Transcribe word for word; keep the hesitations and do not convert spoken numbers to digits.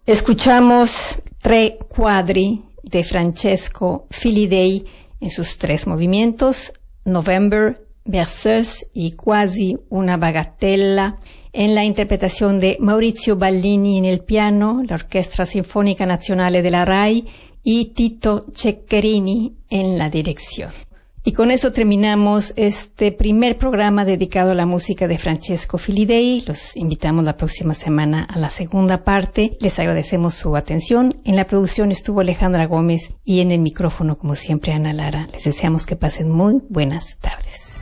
Escuchamos Tre Quadri de Francesco Filidei en sus tres movimientos, November, Berceuse y Quasi una bagatella, en la interpretación de Maurizio Ballini en el piano, la Orquestra Sinfonica Nazionale della RAI y Tito Ceccherini en la dirección. Y con eso terminamos este primer programa dedicado a la música de Francesco Filidei. Los invitamos la próxima semana a la segunda parte. Les agradecemos su atención. En la producción estuvo Alejandra Gómez y en el micrófono, como siempre, Ana Lara. Les deseamos que pasen muy buenas tardes.